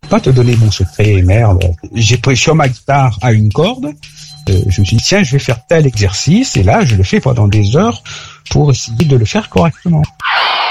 pas te donner mon secret, merde. J'ai pris sur ma guitare à une corde. Je me suis dit, tiens, je vais faire tel exercice, et là, je le fais pendant des heures pour essayer de le faire correctement.